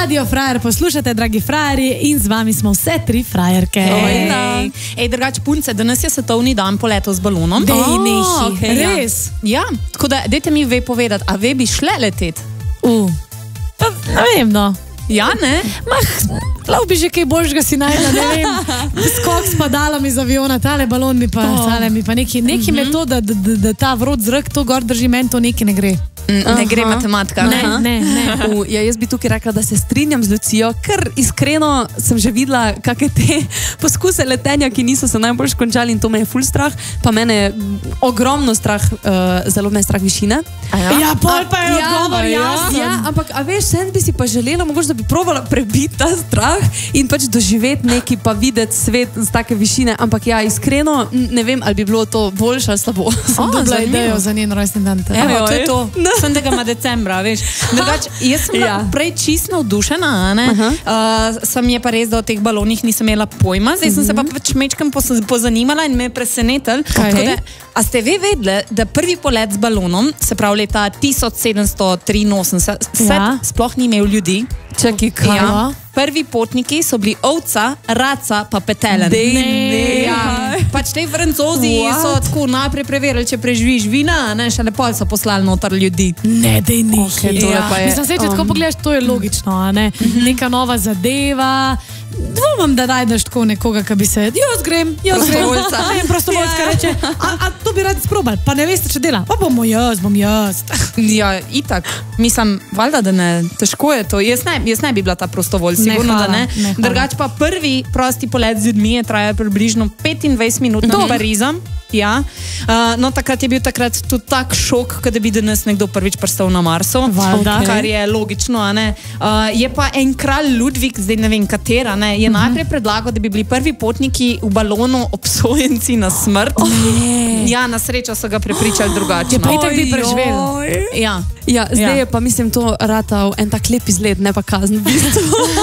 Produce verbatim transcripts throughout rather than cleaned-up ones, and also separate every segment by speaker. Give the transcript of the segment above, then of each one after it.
Speaker 1: Radio Frajer poslušate, dragi frajerji, in z vami smo vse tri frajerke.
Speaker 2: Ej, Ej drugače punce, danes je svetovni dan poletov z balonom.
Speaker 1: Dej, nehi.
Speaker 2: Okay,
Speaker 1: Res?
Speaker 2: Ja, tako da dajte mi ve povedati, a ve bi šle leteti?
Speaker 1: Uh. Pa, ne vem, no.
Speaker 2: Ja, ne?
Speaker 1: Mah, lahko bi že kaj boljšega si najdla, ne vem. Skok s padalom iz aviona, tale balon mi pa, oh. tale mi pa neki, neki mm -hmm. metoda, da, da, da ta vrod zrak to gor drži, meni to neki ne gre.
Speaker 2: Ne Aha. gre matematika.
Speaker 1: Ne, ne, ne.
Speaker 3: U, ja, jaz bi tukaj rekla, da se strinjam z Lucijo, ker iskreno sem že videla kakšne te poskuse letenja, ki niso se najbolj končali in to me je ful strah, pa mene je ogromno strah, uh, zelo me je strah višine.
Speaker 1: Ja, ja pol pa je
Speaker 3: ja,
Speaker 1: odgovor,
Speaker 3: ja.
Speaker 1: jasno.
Speaker 3: Ja, ampak a veš, sen bi si pa želela, mogoče da bi probala prebiti ta strah in pač doživeti neki pa videti svet z take višine, ampak ja, iskreno ne vem, ali bi bilo to boljše ali slabo.
Speaker 1: Sem dobila idejo za njen rojstni dan.
Speaker 2: Evo, to je to. sedmega decembra, veš. Drugač, jaz sem bila ja. prej čisto navdušena, ne? Uh, sem je pa res, da o teh balonih nisem imela pojma, zdaj uh -huh. sem se pa pač mečkam pozanimala in me je presenetil.
Speaker 1: Okay.
Speaker 2: A ste ve vedeli, da prvi polet z balonom, se pravi leta tisoč sedemsto triinosemdeset, ja. sploh ni imel ljudi?
Speaker 3: Čakaj, kaj?
Speaker 2: Ja. Prvi potniki so bili ovca, raca pa petelen.
Speaker 3: Dej, ne.
Speaker 2: Ja. Pač te Francozi What? so tako najprej preverili, če preživiš vina, ne, še lepo so poslali noter ljudi.
Speaker 1: Ne, dej nič.
Speaker 2: Okay,
Speaker 1: ja. Mislim, se, če um. tako pogledaš, to je logično, a ne? Uh -huh. Neka nova zadeva. Dvomam, da najdeš tako nekoga, ki bi se, jaz grem, jaz grem. Ne, prostovoljska ja. reče, a, a to bi radi sprobali, pa ne veste, če dela. Pa bomo jaz, bom jaz.
Speaker 2: Ja, itak. Mislim, valjda, da ne, težko je to. Jaz ne, jaz ne bi bila ta prostovolj, sigurno,
Speaker 1: ne, hvala,
Speaker 2: da ne. ne Drugač pa prvi prosti polet z ljudmi je trajal približno petindvajset minut nad Parizom. Ja. Uh, no, takrat je bil takrat tudi tak šok, da bi danes nekdo prvič pristal na Marsu,
Speaker 1: okay.
Speaker 2: kar je logično, a ne. Uh, je pa en kralj Ludvik, zdaj ne vem katera, ne, je uh -huh. najprej predlagal, da bi bili prvi potniki v balonu obsojenci na smrt.
Speaker 1: Oh,
Speaker 2: ja, na srečo so ga prepričali drugače.
Speaker 1: Je pa itak bi preživel.
Speaker 2: Ja.
Speaker 3: Ja, zdaj
Speaker 1: ja.
Speaker 3: je pa, mislim, to ratal en tak lep izgled, ne pa kazen v bistvu.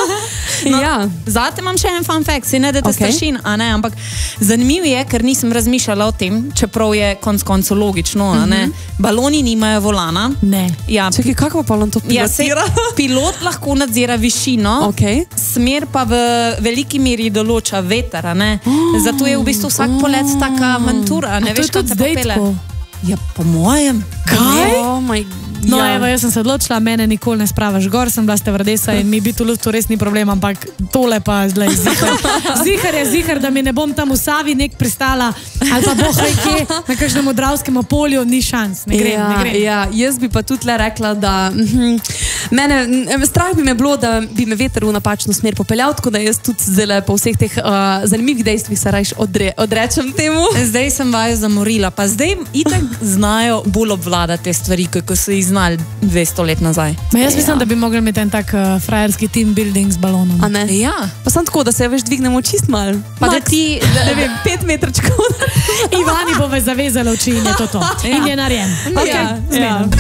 Speaker 2: No,
Speaker 3: ja.
Speaker 2: Zate imam še en fun fact, si ne da te
Speaker 3: okay.
Speaker 2: strašin, a ne, ampak zanimiv je, ker nisem razmišljala o tem, čeprav je konc koncu logično, a ne. Mm -hmm. Baloni nimajo volana.
Speaker 1: Ne.
Speaker 2: Ja.
Speaker 3: Čakaj, kako pa on to pilotira?
Speaker 2: Ja, pilot lahko nadzira višino,
Speaker 3: okay.
Speaker 2: smer pa v veliki meri določa veter, a ne. Oh. Zato je v bistvu vsak polet taka avantura, ne
Speaker 1: a
Speaker 2: veš,
Speaker 1: kako se popele.
Speaker 2: Ja, po mojem.
Speaker 1: Kaj?
Speaker 3: Oh my God.
Speaker 1: No,
Speaker 3: ja.
Speaker 1: evo, jaz sem se odločila, mene nikoli ne spravaš gor, sem bila stevardesa in mi biti v luftu res ni problem, ampak tole pa zdaj zihar. Zihar je zihar, da mi ne bom tam v Savi nek pristala ali pa boh nekje na kakšnem odravskem polju, ni šans, ne grem,
Speaker 3: ja,
Speaker 1: ne grem.
Speaker 3: Ja, jaz bi pa tudi le rekla, da mm, mene, strah bi me bilo, da bi me veter v napačno smer popeljal, tako da jaz tudi zdaj po vseh teh uh, zanimivih dejstvih se rajš odre, odrečem temu.
Speaker 2: Zdaj sem vaju zamorila, pa zdaj itak znajo bolj obvladati te stvari, kako so jih znali dvesto let nazaj.
Speaker 1: Ma jaz mislim, ja. da bi mogli imeti en tak uh, frajerski team building z balonom.
Speaker 3: A ne?
Speaker 2: Ja.
Speaker 3: Pa sem tako, da se veš dvignemo čist mal.
Speaker 2: Pa Max, da ti, da,
Speaker 3: ne vem, pet metrčkov.
Speaker 1: Ivani bove zavezala oči in je to to. Ja. In je narejen.
Speaker 3: Okay. Ja, ja.